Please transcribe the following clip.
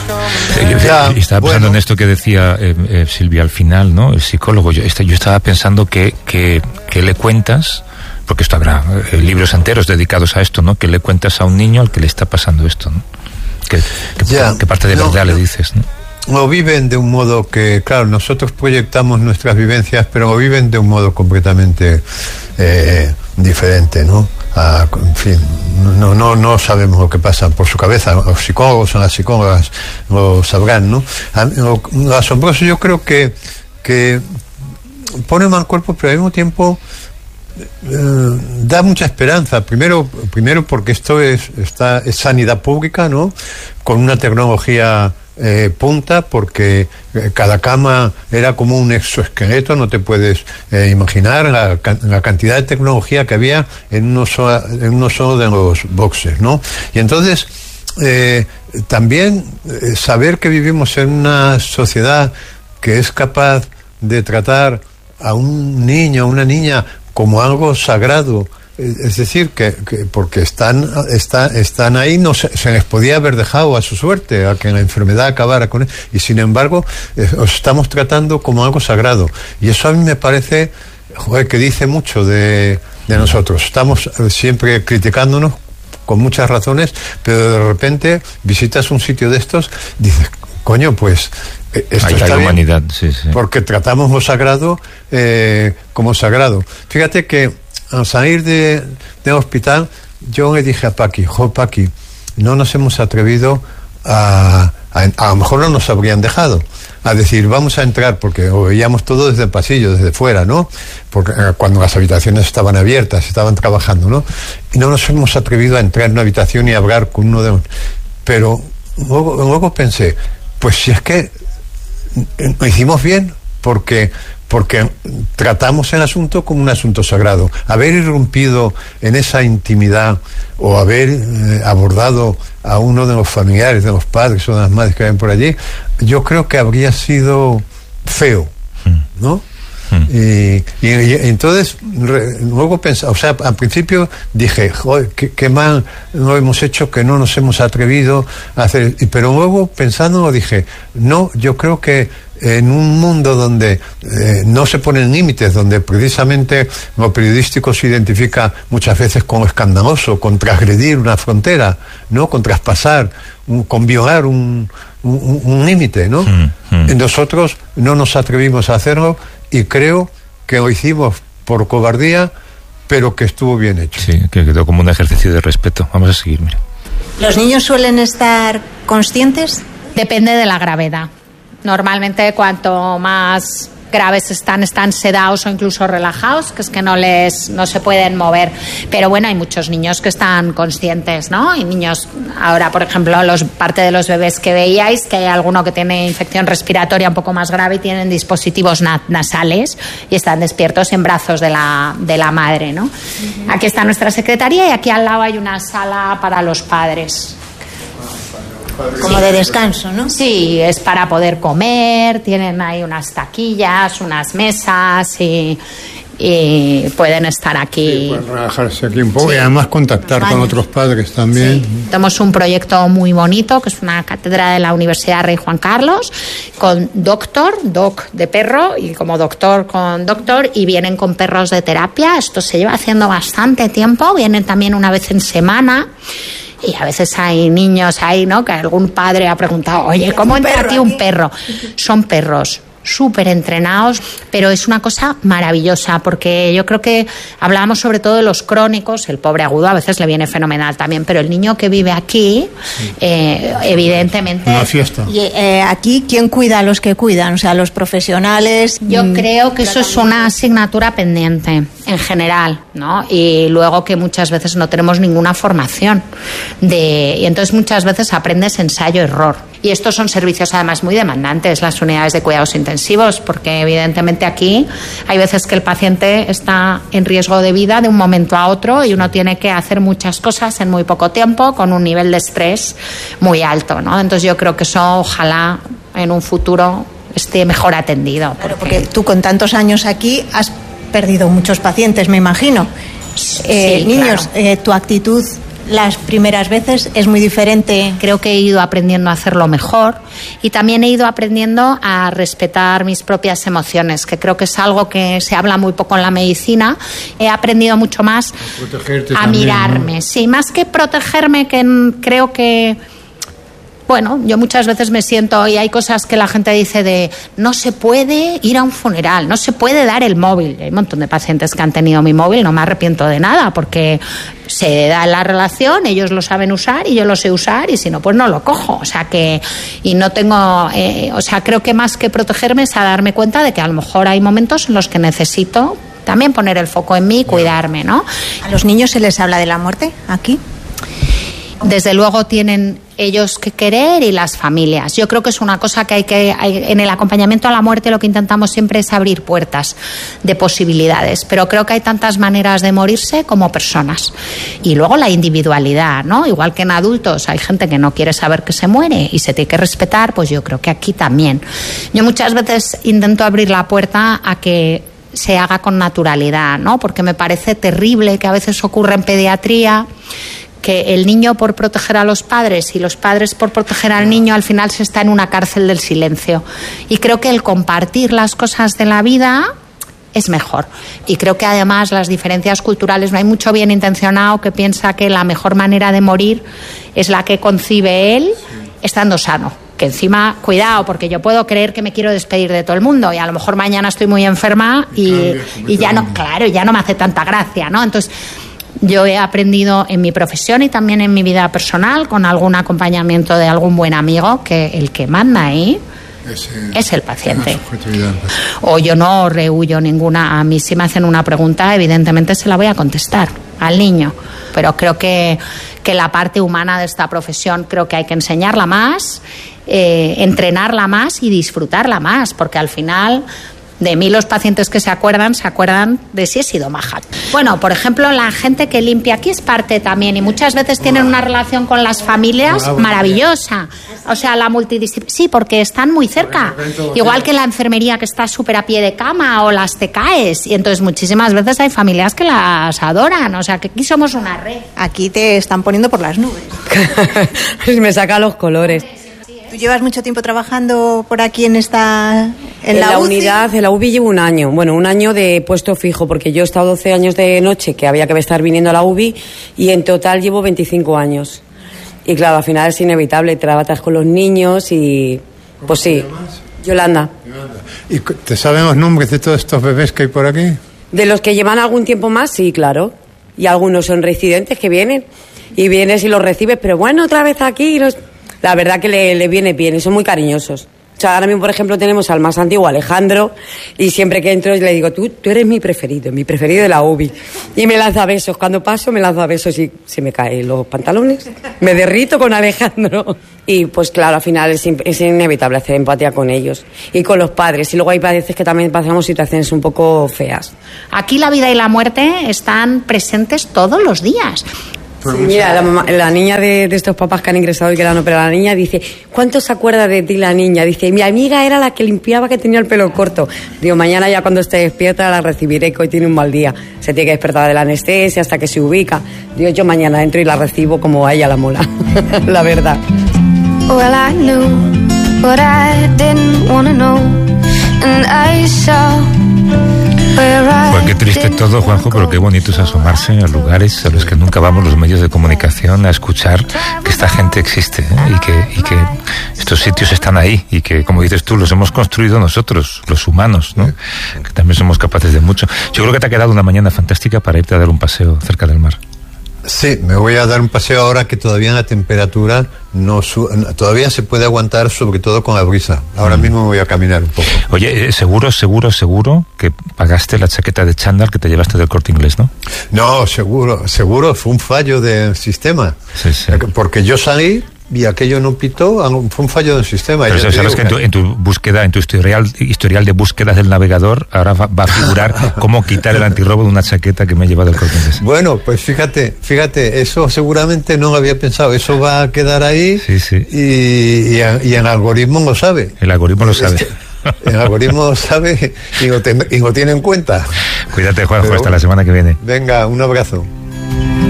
Yo estaba pensando en esto que decía Silvia al final, ¿no? El psicólogo. Yo estaba pensando que le cuentas, porque esto habrá libros enteros dedicados a esto, ¿no? Que le cuentas a un niño al que le está pasando esto, ¿no? ¿Qué parte de verdad le dices, ¿no? O viven de un modo que, claro, nosotros proyectamos nuestras vivencias, pero viven de un modo completamente diferente, ¿no? En fin, no sabemos lo que pasa por su cabeza. Los psicólogos o las psicólogas lo sabrán, ¿no? Lo asombroso, yo creo que pone mal cuerpo, pero al mismo tiempo da mucha esperanza. Primero porque esto es sanidad pública, ¿no? Con una tecnología punta, porque cada cama era como un exoesqueleto, no te puedes imaginar la cantidad de tecnología que había en uno solo de los boxes, ¿no? Y entonces también saber que vivimos en una sociedad que es capaz de tratar a un niño, a una niña como algo sagrado. Es decir, que porque están ahí, no se les podía haber dejado a su suerte, a que la enfermedad acabara con él, y sin embargo os estamos tratando como algo sagrado, y eso a mí me parece, que dice mucho de nosotros. Estamos siempre criticándonos con muchas razones, pero de repente visitas un sitio de estos, dices, coño, pues esto está bien, humanidad, sí. Porque tratamos lo sagrado como sagrado. Fíjate que al salir del hospital, yo le dije a Paqui, Paqui, no nos hemos atrevido a lo mejor no nos habrían dejado, a decir, vamos a entrar, porque lo veíamos todo desde el pasillo, desde fuera, ¿no? Porque cuando las habitaciones estaban abiertas, estaban trabajando, ¿no? Y no nos hemos atrevido a entrar en una habitación y a hablar con uno de los... Pero luego pensé, pues si es que lo hicimos bien, porque tratamos el asunto como un asunto sagrado. Haber irrumpido en esa intimidad o haber abordado a uno de los familiares, de los padres o de las madres que ven por allí, yo creo que habría sido feo, ¿no? Y entonces luego pensaba, o sea, al principio dije, joder, qué mal lo hemos hecho, que no nos hemos atrevido a hacer, pero luego pensándolo dije, no, yo creo que en un mundo donde no se ponen límites, donde precisamente lo periodístico se identifica muchas veces con lo escandaloso, con transgredir una frontera, ¿no? Con traspasar, con violar un límite, ¿no? Nosotros no nos atrevimos a hacerlo, y creo que lo hicimos por cobardía, pero que estuvo bien hecho. Sí, que quedó como un ejercicio de respeto. Vamos a seguir, mira. ¿Los niños suelen estar conscientes? Depende de la gravedad. Normalmente cuanto más graves están sedados o incluso relajados, que es que no se pueden mover. Pero bueno, hay muchos niños que están conscientes, ¿no? Y niños, ahora por ejemplo, parte de los bebés que veíais, que hay alguno que tiene infección respiratoria un poco más grave y tienen dispositivos nasales y están despiertos en brazos de la madre, ¿no? Uh-huh. Aquí está nuestra secretaría y aquí al lado hay una sala para los padres. Como de descanso, ¿no? Sí, es para poder comer, tienen ahí unas taquillas, unas mesas y pueden estar aquí. Sí, pueden relajarse aquí un poco, sí. Y además contactar con otros padres también. Sí. Tenemos un proyecto muy bonito, que es una cátedra de la Universidad Rey Juan Carlos, con doc de perro, y como doctor con doctor, y vienen con perros de terapia. Esto se lleva haciendo bastante tiempo, vienen también una vez en semana. Y a veces hay niños ahí, ¿no? Que algún padre ha preguntado, oye, ¿cómo entra aquí un perro? Son perros súper entrenados, pero es una cosa maravillosa, porque yo creo que hablábamos sobre todo de los crónicos, el pobre agudo a veces le viene fenomenal también, pero el niño que vive aquí, evidentemente... Una fiesta. Y aquí, ¿quién cuida a los que cuidan? O sea, los profesionales... Yo creo que eso es una asignatura pendiente, en general, ¿no? Y luego que muchas veces no tenemos ninguna formación, y entonces muchas veces aprendes ensayo-error. Y estos son servicios además muy demandantes, las unidades de cuidados intensivos, porque evidentemente aquí hay veces que el paciente está en riesgo de vida de un momento a otro y uno tiene que hacer muchas cosas en muy poco tiempo con un nivel de estrés muy alto, ¿no? Entonces yo creo que eso ojalá en un futuro esté mejor atendido. Porque tú con tantos años aquí has perdido muchos pacientes, me imagino. Sí, niños, claro. Tu actitud las primeras veces? ¿Es muy diferente? Creo que he ido aprendiendo a hacerlo mejor y también he ido aprendiendo a respetar mis propias emociones, que creo que es algo que se habla muy poco en la medicina. He aprendido mucho más a mirarme, ¿no? Sí, más que protegerme, que creo que... Bueno, yo muchas veces me siento, y hay cosas que la gente dice de no se puede ir a un funeral, no se puede dar el móvil. Hay un montón de pacientes que han tenido mi móvil, no me arrepiento de nada, porque se da la relación, ellos lo saben usar y yo lo sé usar, y si no, pues no lo cojo. O sea que, y no tengo, creo que más que protegerme es a darme cuenta de que a lo mejor hay momentos en los que necesito también poner el foco en mí y cuidarme, ¿no? ¿A los niños se les habla de la muerte aquí? Desde luego tienen ellos que querer y las familias. Yo creo que es una cosa que en el acompañamiento a la muerte lo que intentamos siempre es abrir puertas de posibilidades, pero creo que hay tantas maneras de morirse como personas. Y luego la individualidad, ¿no? Igual que en adultos hay gente que no quiere saber que se muere y se tiene que respetar, pues yo creo que aquí también. Yo muchas veces intento abrir la puerta a que se haga con naturalidad, ¿no? Porque me parece terrible que a veces ocurre en pediatría que el niño por proteger a los padres y los padres por proteger al niño al final se está en una cárcel del silencio. Y creo que el compartir las cosas de la vida es mejor. Y creo que además las diferencias culturales, no hay mucho bien intencionado que piensa que la mejor manera de morir es la que concibe él estando sano. Que encima, cuidado, porque yo puedo creer que me quiero despedir de todo el mundo y a lo mejor mañana estoy muy enferma y ya no, claro, ya no me hace tanta gracia, ¿no? Entonces, yo he aprendido en mi profesión y también en mi vida personal, con algún acompañamiento de algún buen amigo, que el que manda ahí es el paciente. O yo no rehuyo ninguna. A mí si me hacen una pregunta, evidentemente se la voy a contestar al niño. Pero creo que la parte humana de esta profesión creo que hay que enseñarla más, entrenarla más y disfrutarla más, porque al final... De mí los pacientes que se acuerdan de si he sido maja. Bueno, por ejemplo, la gente que limpia aquí es parte también y muchas veces tienen una relación con las familias maravillosa. O sea, la multidisciplina... Sí, porque están muy cerca. Igual que la enfermería que está súper a pie de cama o las TKEs. Y entonces muchísimas veces hay familias que las adoran. O sea, que aquí somos una red. Aquí te están poniendo por las nubes. Pues me saca los colores. ¿Tú llevas mucho tiempo trabajando por aquí en la unidad? En la UBI llevo un año. Bueno, un año de puesto fijo, porque yo he estado 12 años de noche, que había que estar viniendo a la UBI, y en total llevo 25 años. Y claro, al final es inevitable, trabajas con los niños y... Pues sí. Yolanda. ¿Y te saben los nombres de todos estos bebés que hay por aquí? De los que llevan algún tiempo más, sí, claro. Y algunos son residentes que vienen. Y vienes y los recibes, pero bueno, otra vez aquí... La verdad que le viene bien y son muy cariñosos. O sea, ahora mismo, por ejemplo, tenemos al más antiguo, Alejandro, y siempre que entro le digo, tú eres mi preferido de la UBI. Y me lanza besos. Cuando paso me lanza besos y se me caen los pantalones. Me derrito con Alejandro. Y pues claro, al final es inevitable hacer empatía con ellos. Y con los padres. Y luego hay veces que también pasamos situaciones un poco feas. Aquí la vida y la muerte están presentes todos los días. Sí, mira, la niña de estos papás que han ingresado y que la han operado, la niña dice, ¿cuánto se acuerda de ti la niña? Dice, mi amiga era la que limpiaba, que tenía el pelo corto. Digo, mañana ya cuando esté despierta la recibiré, que hoy tiene un mal día. Se tiene que despertar de la anestesia hasta que se ubica. Digo, yo mañana entro y la recibo como a ella la mola. La verdad. Well, I knew what I didn't wanna know, and I saw. Pues qué triste todo, Juanjo, pero qué bonito es asomarse a lugares a los que nunca vamos los medios de comunicación, a escuchar que esta gente existe, ¿eh? y que estos sitios están ahí y que, como dices tú, los hemos construido nosotros, los humanos, ¿no? Que también somos capaces de mucho. Yo creo que te ha quedado una mañana fantástica para irte a dar un paseo cerca del mar. Sí, me voy a dar un paseo ahora que todavía la temperatura todavía se puede aguantar, sobre todo con la brisa. Ahora mismo me voy a caminar un poco. Oye, seguro que pagaste la chaqueta de chándal que te llevaste del Corte Inglés, ¿no? No, seguro, fue un fallo del sistema. Sí. Porque yo salí y aquello no pitó, fue un fallo del sistema. Pero eso, sabes que en tu búsqueda, en tu historial de búsquedas del navegador, ahora va a figurar cómo quitar el antirrobo de una chaqueta que me he llevado del Corte Inglés. Bueno, pues fíjate, eso seguramente no lo había pensado, eso va a quedar ahí. Sí. Y el algoritmo lo sabe. El algoritmo lo sabe. El algoritmo lo sabe y lo tiene en cuenta. Cuídate, Juanjo, hasta la semana que viene. Venga, un abrazo.